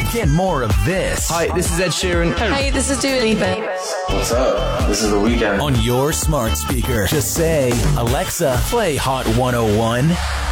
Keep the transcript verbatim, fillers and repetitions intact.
Get more of this. Hi, this is Ed Sheeran. Hey, this is Dua Lipa. What's up? This is The Weeknd. On your smart speaker, just say, Alexa, play Hot one oh one.